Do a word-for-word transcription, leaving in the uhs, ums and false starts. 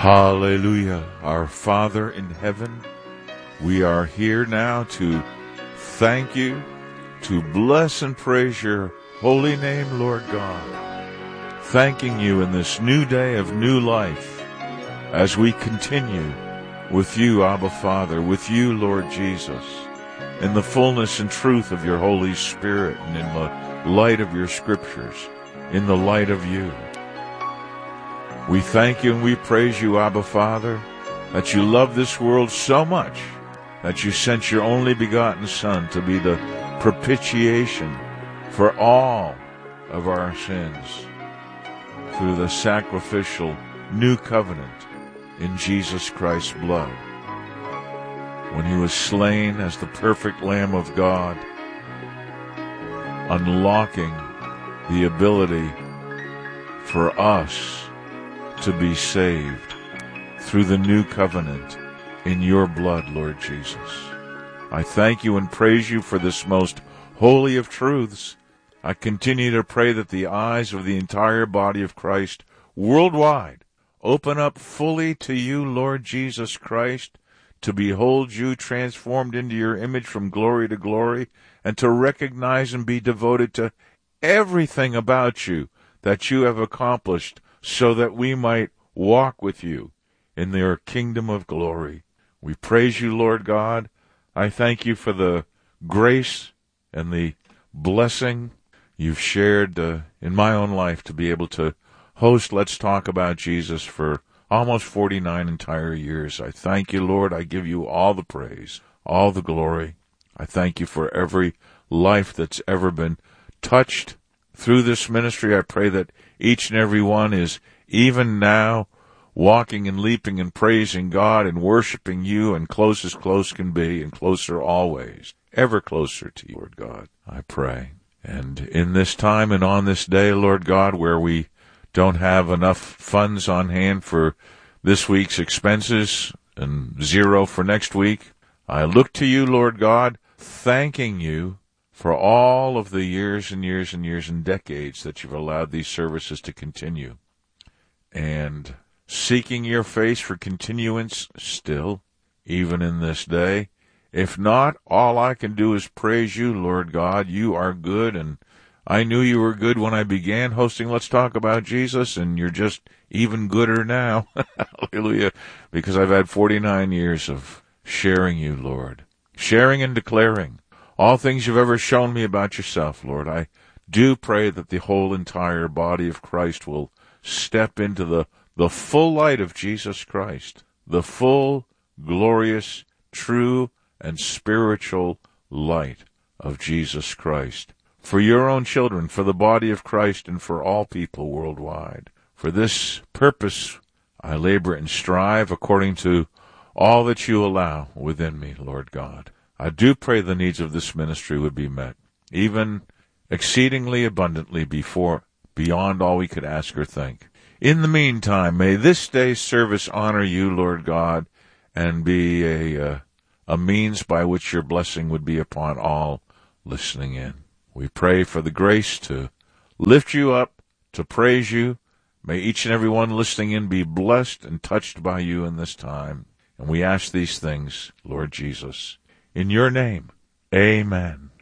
Hallelujah. Our Father in heaven, we are here now to thank you, to bless and praise your holy name, Lord God. Thanking you in this new day of new life as we continue with you, Abba Father, with you, Lord Jesus, in the fullness and truth of your Holy Spirit and in the light of your scriptures, in the light of you. We thank you and we praise you, Abba Father, that you love this world so much that you sent your only begotten Son to be the propitiation for all of our sins through the sacrificial new covenant in Jesus Christ's blood. When he was slain as the perfect Lamb of God, unlocking the ability for us to be saved through the new covenant in your blood, Lord Jesus. I thank you and praise you for this most holy of truths. I continue to pray that the eyes of the entire body of Christ worldwide open up fully to you, Lord Jesus Christ, to behold you transformed into your image from glory to glory, and to recognize and be devoted to everything about you that you have accomplished, so that we might walk with you in your kingdom of glory. We praise you, Lord God. I thank you for the grace and the blessing you've shared uh, in my own life to be able to host Let's Talk About Jesus for almost forty-nine entire years. I thank you, Lord. I give you all the praise, all the glory. I thank you for every life that's ever been touched through this ministry. I pray that each and every one is even now walking and leaping and praising God and worshiping you, and close as close can be, and closer always, ever closer to you, Lord God, I pray. And in this time and on this day, Lord God, where we don't have enough funds on hand for this week's expenses and zero for next week, I look to you, Lord God, thanking you for all of the years and years and years and decades that you've allowed these services to continue, and seeking your face for continuance still, even in this day. If not, all I can do is praise you, Lord God. You are good, and I knew you were good when I began hosting Let's Talk About Jesus, and you're just even gooder now. Hallelujah. Because I've had forty-nine years of sharing you, Lord. Sharing and declaring all things you've ever shown me about yourself, Lord. I do pray that the whole entire body of Christ will step into the, the full light of Jesus Christ, the full, glorious, true, and spiritual light of Jesus Christ, for your own children, for the body of Christ, and for all people worldwide. For this purpose I labor and strive according to all that you allow within me, Lord God. I do pray the needs of this ministry would be met, even exceedingly abundantly before, beyond all we could ask or think. In the meantime, may this day's service honor you, Lord God, and be a, uh, a means by which your blessing would be upon all listening in. We pray for the grace to lift you up, to praise you. May each and every one listening in be blessed and touched by you in this time. And we ask these things, Lord Jesus, in your name. Amen.